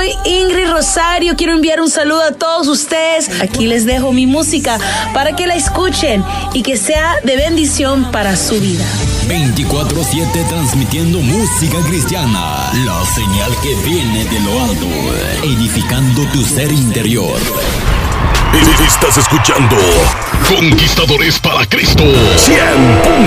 soy Ingrid Rosario. Quiero enviar un saludo a todos ustedes. Aquí les dejo mi música para que la escuchen y que sea de bendición para su vida. 24/7 transmitiendo música cristiana, la señal que viene de lo alto, edificando tu ser interior. Estás escuchando Conquistadores para Cristo 100.9.